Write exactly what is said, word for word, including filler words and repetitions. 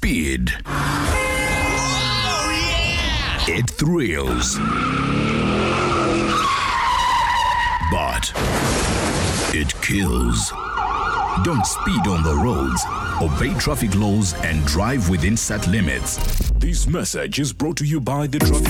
Speed. It thrills. But it kills. Don't speed on the roads. Obey traffic laws and drive within set limits. This message is brought to you by the traffic